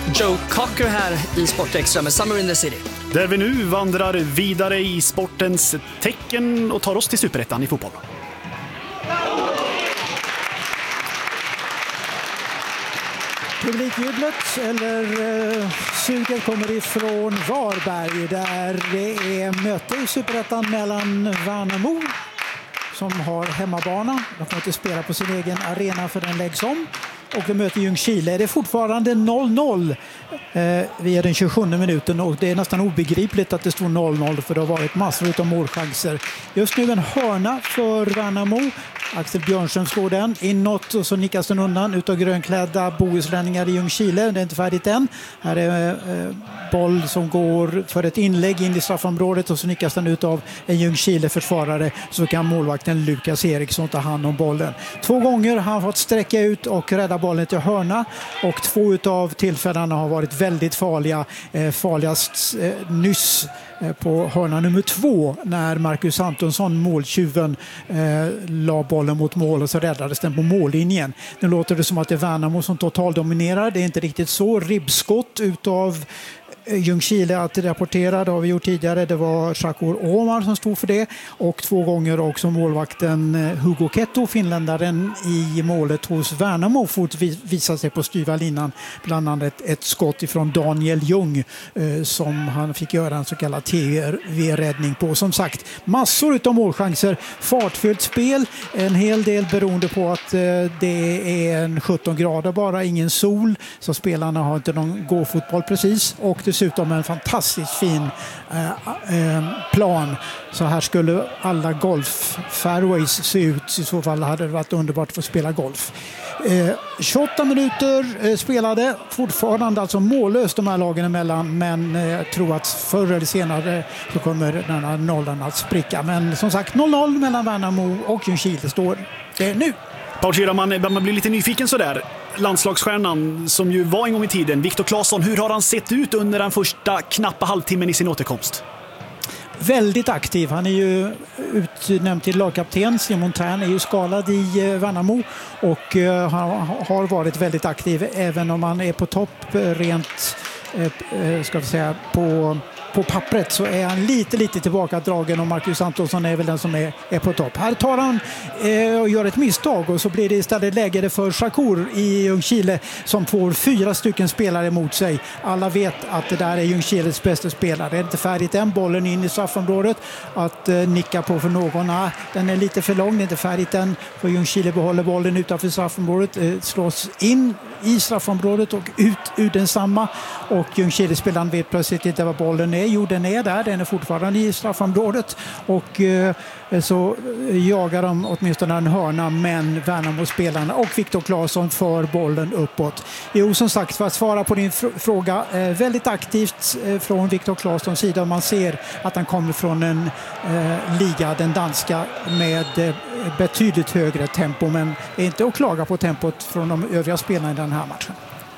Joe Cocker här i Sportextra med Summer in the City. Där vi nu vandrar vidare i sportens tecken och tar oss till Superettan i fotboll. Publikjublet eller suget kommer ifrån Varberg där det är möte i Superettan mellan Värnamo som har hemmabana. De får inte spela på sin egen arena för den läggs om. Och vi möter Ljungskile. Det är fortfarande 0-0 via den 27 minuten och det är nästan obegripligt att det står 0-0 för det har varit massor av målchanser. Just nu en hörna för Värnamo. Axel Björnström slår den inåt och så nickas den undan utav grönklädda bohuslänningar i Ljungskile. Det är inte färdigt än. Här är boll som går för ett inlägg in i straffområdet och så nickas den utav en Ljungskile-försvarare. Så kan målvakten Lukas Eriksson ta hand om bollen. 2 gånger har han fått sträcka ut och rädda bollen till hörna och 2 utav tillfällena har varit väldigt farliga. Farligast nyss på hörna nummer 2 när Marcus Antonsson, måltjuven, la bollen mot mål och så räddades den på mållinjen. Nu låter det som att det är Värnamo som totaldominerar. Det är inte riktigt så. Ribbskott utav Ljungskile att rapportera, det har vi gjort tidigare. Det var Shakur Omar som stod för det och 2 gånger också målvakten Hugo Ketto, finländaren i målet hos Värnamo, fort visade sig på styva linan. Bland annat ett skott ifrån Daniel Ljung som han fick göra en så kallad TV-räddning på. Som sagt, massor av målchanser, fartfyllt spel, en hel del beroende på att det är en 17 grader bara, ingen sol, så spelarna har inte någon gåfotboll precis och dessutom en fantastiskt fin plan. Så här skulle alla golf-fairways se ut. I så fall hade det varit underbart att få spela golf. 28 minuter spelade. Fortfarande alltså mållöst de här lagen emellan. Men jag tror att förr eller senare så kommer den här nollan att spricka. Men som sagt 0-0 mellan Värnamo och Ljungskile står det nu. Paul Schirra, man blir lite nyfiken sådär. Landslagsstjärnan som ju var en gång i tiden, Viktor Claesson, hur har han sett ut under den första knappa halvtimmen i sin återkomst? Väldigt aktiv. Han är ju utnämnd till lagkapten. Simon Tern är ju skadad i Värnamo och har varit väldigt aktiv även om han är på topp rent ska vi säga på pappret så är han lite tillbakadragen och Marcus Antonsson är väl den som är på topp. Här tar han och gör ett misstag och så blir det istället läge för Shakur i Ljungskile som får 4 stycken spelare emot sig. Alla vet att det där är Ljungskiles bästa spelare. Det är inte färdigt än, bollen in i straffområdet att nicka på för någon. Den är lite för lång, det är inte färdigt än för Ljungskile behåller bollen utanför straffområdet, slås in i straffområdet och ut ur densamma och Ljungskile-spelaren vet plötsligt inte var bollen är. Jo, den är där, den är fortfarande i straffområdet och så jagar de åtminstone en hörna, men Värnamo-spelarna och Viktor Claesson för bollen uppåt. Jo, som sagt, för att svara på din fråga, väldigt aktivt från Viktor Claessons sida. Man ser att han kommer från en liga, den danska, med betydligt högre tempo, men det är inte att klaga på tempot från de övriga spelarna i den här matchen.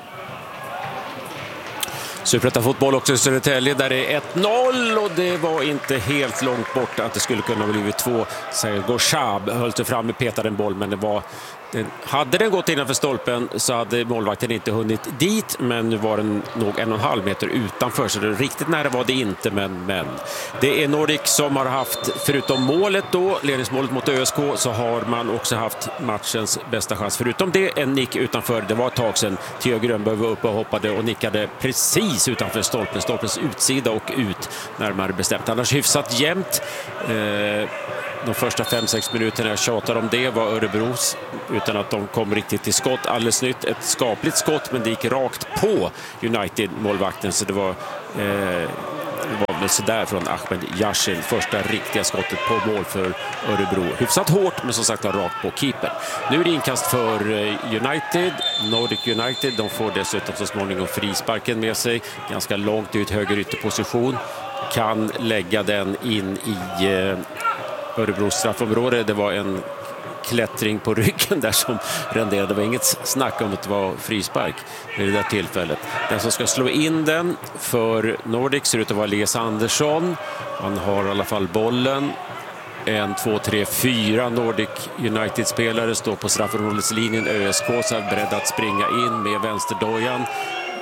Superettan fotboll också i Södertälje där det är 1-0 och det var inte helt långt bort att det skulle kunna bli 2. Gorshab höll sig fram och petade en boll, men hade den gått innanför stolpen så hade målvakten inte hunnit dit, men nu var den nog 1,5 meter utanför så det riktigt nära var det inte, men det är Nordic som har haft, förutom målet då, ledningsmålet mot ÖSK, så har man också haft matchens bästa chans. Förutom det en nick utanför, det var ett tag sedan Theo Grönberg var uppe och hoppade och nickade precis utanför stolpens utsida och ut närmare bestämt. Annars hyfsat jämnt. De första 5-6 minuterna jag tjatar om det var Örebros utan att de kom riktigt till skott. Alldeles nytt, ett skapligt skott, men det gick rakt på United-målvakten, så det var väl sådär från Ahmed Yashil. Första riktiga skottet på mål för Örebro. Hyfsat hårt, men som sagt var rakt på keeper. Nu är det inkast för United, Nordic United. De får dessutom så småningom frisparken med sig. Ganska långt ut, höger ytterposition. Kan lägga den in i Örebros straffområde. Det var en klättring på ryggen där som renderade. Det var inget snack om att det var frispark vid det där tillfället. Den som ska slå in den för Nordic ser ut att vara Elias Andersson. Han har i alla fall bollen. 1, 2, 3, 4 Nordic United-spelare står på straffområdeslinjen. ÖSK är beredd att springa in med vänsterdojan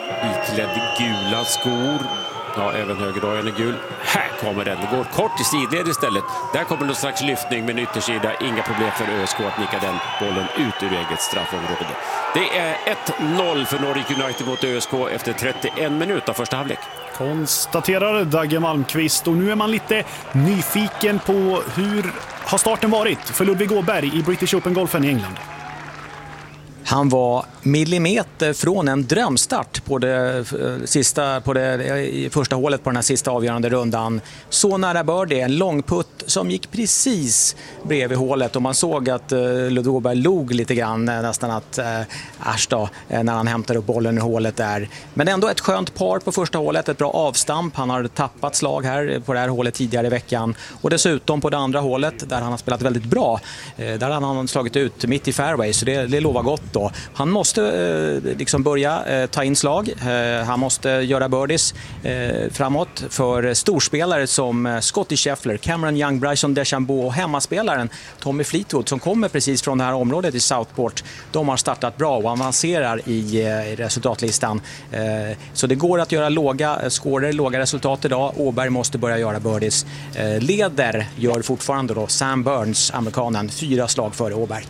iklädd gula skor. Ja, även högerdojan är gul. Här kommer den. Det går kort i sidled istället. Där kommer någon slags lyftning med en yttersida. Inga problem för ÖSK att nicka den bollen ut ur eget straffområde. Det är 1-0 för Nordic United mot ÖSK efter 31 minuter av första halvlek. Konstaterar Dagge Malmqvist. Och nu är man lite nyfiken på hur har starten varit för Ludvig Åberg i British Open-golfen i England. Han var millimeter från en drömstart på det första hålet på den här sista avgörande rundan. Så nära birdie, en långputt som gick precis bredvid hålet och man såg att Ludvig Åberg log lite grann, nästan att när han hämtar upp bollen i hålet där. Men ändå ett skönt par på första hålet, ett bra avstamp. Han har tappat slag här på det här hålet tidigare i veckan och dessutom på det andra hålet där han har spelat väldigt bra. Där har han slagit ut mitt i fairway, så det lovar gott då. Han måste börja ta in slag. Han måste göra birdies framåt för storspelare som Scottie Scheffler, Cameron Young, Bryson DeChambeau och hemmaspelaren Tommy Fleetwood som kommer precis från det här området i Southport. De har startat bra och avancerar i resultatlistan. Så det går att göra låga resultat idag. Åberg måste börja göra birdies. Leder gör fortfarande då Sam Burns, amerikanen, 4 slag före Åberg.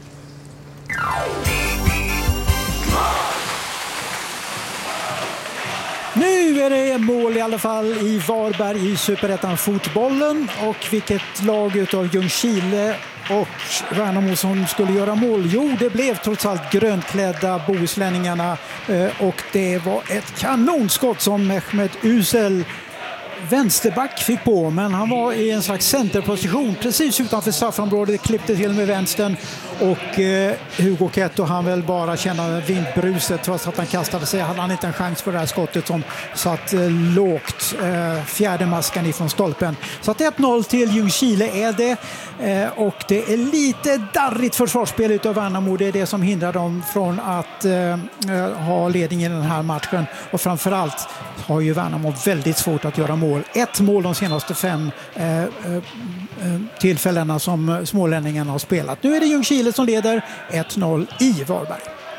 Nu är det mål i alla fall i Varberg i Superettan-fotbollen. Och vilket lag utav Ljungskile och Värnamo som skulle göra mål? Jo, det blev trots allt grönklädda bohuslänningarna. Och det var ett kanonskott som Mehmet Usel, vänsterback, fick på, men han var i en slags centerposition precis utanför straffområdet, klippte till med vänstern och Hugo Ketto han väl bara känna vindbruset trots att han kastade sig, hade han inte en chans för det här skottet som satt lågt, fjärde maskan ifrån stolpen. Så att 1-0 till Ljungskile är det, och det är lite darrigt försvarsspel utav Värnamo, det är det som hindrar dem från att ha ledning i den här matchen, och framförallt har ju Värnamo väldigt svårt att göra mål. 1 mål de senaste 5 tillfällena som smålänningarna har spelat. Nu är det Ljungskile som leder 1-0 i Varberg.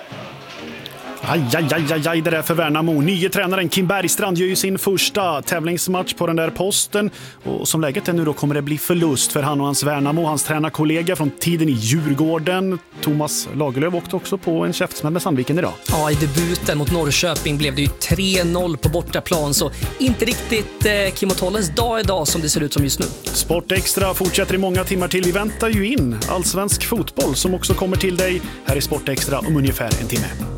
Aj, det där för Värnamo. Nye tränaren Kim Bergstrand gör ju sin första tävlingsmatch på den där posten. Och som läget är nu då kommer det bli förlust för han och hans Värnamo. Hans tränarkollega från tiden i Djurgården, Thomas Lagerlöf, åkte också på en käftsmäll med Sandviken idag. Ja, i debuten mot Norrköping blev det ju 3-0 på bortaplan. Så inte riktigt Kim och Tolles dag idag som det ser ut som just nu. Sport Extra fortsätter i många timmar till. Vi väntar ju in allsvensk fotboll som också kommer till dig här i Sport Extra om ungefär en timme.